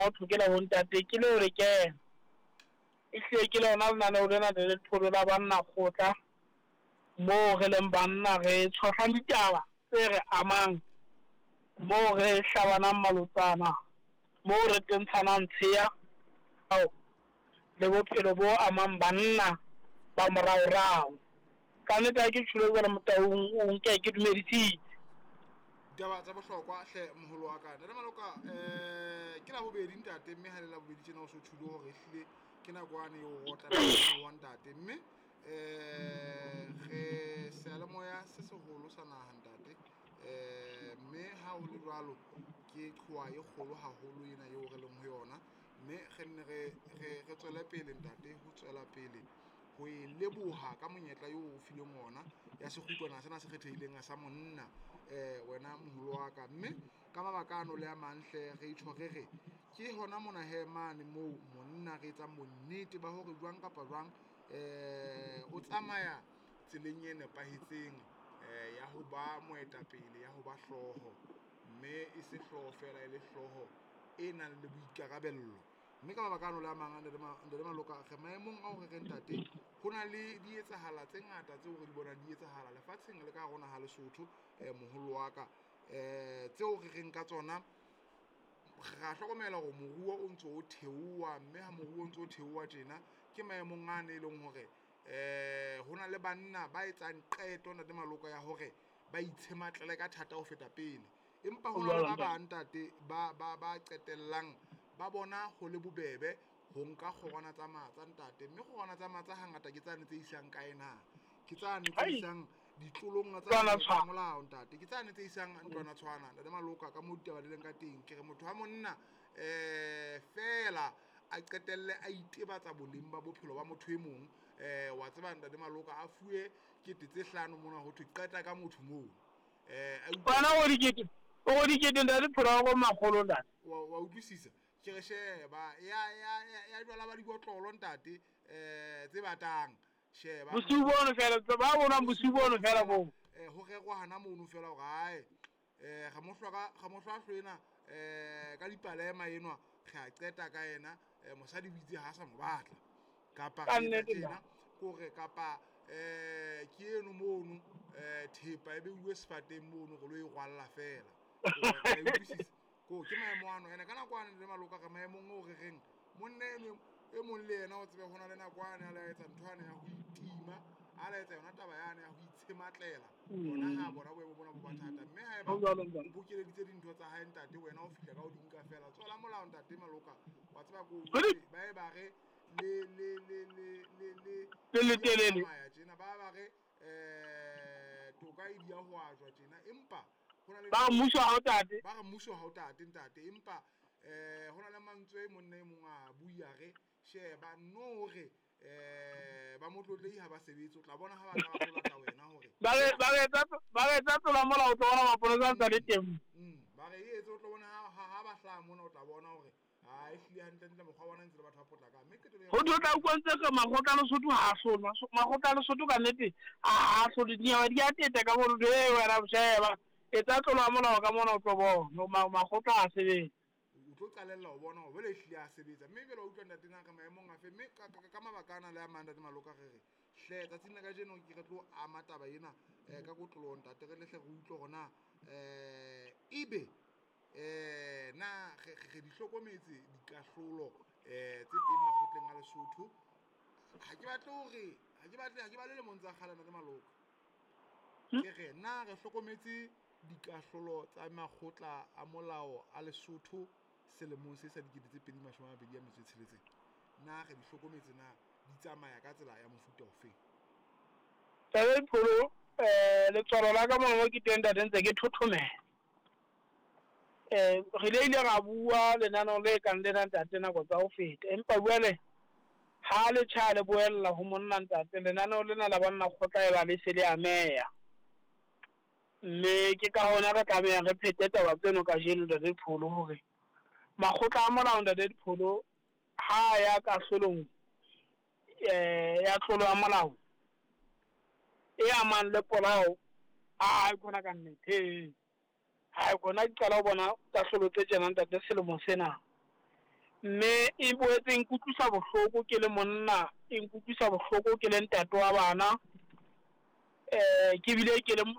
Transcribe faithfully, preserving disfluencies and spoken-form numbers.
motho ke la bontate ke le hore ke e hle ke le ona lena le lena le pholo la banna khotla mo re leng banna re tshwahang ditaba tse re amang mo re hlabanang malotsana mo re tentshanang tsheya ao le bophelo bo amang banna ba moraorao ka nnete ke tsholo gore motaung o nke ke dumedisitse taba tsa bohlokwa hle moholo wa ka nna maloka eh ke la bobedi ntate mme ha le la bobedi tsena o so thulo hore ehlile ke na kwane o rotla na wa ntate mme eh re sele moya se seholo sa naha ntate eh mme ha o le jwalo ke qhwa e kgolo haholo ena eo re leng ho yona mme re nne re re tswele pele ntate ho tswela pele ho e leboha ka monyetla yo o fileng ona ya sekgutwana sena se kgethehileng sa monna eh wena moholo wa ka mme ka mabakano le a mantle re itshorere ke hona mona he mane mo monna re etsa bonnete ba hore jwang kapa jwang eh o tsamaya tseleng e nepahetseng eh ya ho ba moetapele ya ho ba hloho mme e se hloho fela e le hloho e nang le boikarabello mme ka mabakano le a mang le maloka re maemong a hore re ntate ho na le di etsahala tse ngata tseo re di bona di etsahala lefatsheng le ka rona ha Lesotho eh moholo wa ka eh tseo re reng ka tsona ra hlokomela hore moruo o ntso o theoha mme ha moruo o ntso o theoha tjena ke maemong a ne leng hore eh hona le banna ba etsang qeto na le maloka ya hore ba itshematlele ka thata ho feta pele empa hona le ba bang ntate ba ba ba qetellang ba bona ho le bobebe ho nka kgorwana tsa matsa ntate mme kgorwana tsa matsa hangata ke tsane tse isang kae na ke tsane tse isang ditlolong tsa molao ntate ke tsane tse isang ntlwana tshwana le maloka ka mo ditaba di leng ka teng ke re motho wa monna eh fela a qetelle a itebatsa boleng ba bophelo ba motho e mong eh wa tseba ntate maloka a fuwe kete tse hlano mona ho thwe qeta ka motho moo eh a bana go dikete go dikete nda di phora go magolo ntate wa utlwisisa ke re sheba ya ya ya jwala ba dibotlolo ntate eh tse batang sheba busubono fela ba bona busubono fela go eh ho regwa hana mono fela hore hae eh ga mo hloka ga mo hloka hlwena eh ka dipalema enwa ga qeta ka yena mosadi bitse ha sa mo batla kapa re etsa tjena kore kapa eh ke eno mono eh thepa e be uwe sefateng mono go lo e gwalla fela o utlwisisa ko ke maemo ano ena kana kwana le maloka ka maemong o re reng monna eno e mong le yena o tsebe hona le nakwana a la etsa nthwane ya ho itima a la etsa yona taba yana ya ho itshematlela bona ha bona boemo bona bo bathata mme ha eba o bokeleditse dintho tsa hae ntate wena o fihla ka o di nka fela tswela molao ntate maloka wa tseba ko ba e ba re le le le le le le le telele ya tjena ba ba re eh toka e dia ho ajwa tjena empa ba mmuso ha o tate ba ga mmuso ha o tate ntate empa eh hona le mantswe monna e mong a buya re sheba no re eh ba motlotlei ha ba sebetse o tla bona ha ba tla ba tlola tla wena hore ba re ba re tsa ba re tsa tlola mola o tlola maponesa tsa le teng mm ba re e etso o tlo bona ha ha ba hla mona o tla bona hore ha e hlile hantle ntle mokgwa bona ntse le batho ba potlaka mme ke tlo go tla utlwantse ka magotla le Sotho ha sona magotla le Sotho ka nnete a so di nyawa di a teta ka bona e wena sheba e tsa tlola mola ka mona o tlo bona magotla a sebetsa o tlo qalella ho bona hore le hlile a sebetsa mme be lo utlwa ntate na ka maemong a fe mme ka mabakana le a manda di maloka re re hle tsa tsina ka jeno ke re tlo ama taba ena ka go tlolo ntate re le hle re utlwe gona eh ibe eh na re di hlokometse dikahlolo eh tse teng makgotleng a Lesotho ha ke batle hore ha ke batle ha ke bale le montsa kgalana le maloka ke re na re hlokometse dikahlolo tsa makgotla a molao a Lesotho selemong se sa dikete tse pedi mashome a mabedi a metso e tsheletseng na re di hlokometse na di tsamaya ka tsela ya mofuta ofeng tsabe pholo eh le tsoro la ka mo ke teng da ntse ke thothomela eh re le ile ga bua lenano le ka le nna ntate na go tsa o feta empa buele ha le tshale boella ho monna ntate lenano lena la banna khotla e ba le se le ameya mme ke ka hona re tlameha re phete taba tseno ka jeno da le pholo hore makgotla a molao da le pholo ha ya ka solong eh ya tlolo ya molao e amang le polao a ikona ka nnete ha ikona ke qala ho bona ka hlolo tse tjena ntate selemo sena mme e boetse e nkutlwisa bohloko ke le monna e nkutlwisa bohloko ke le ntate wa bana um ke bile ke le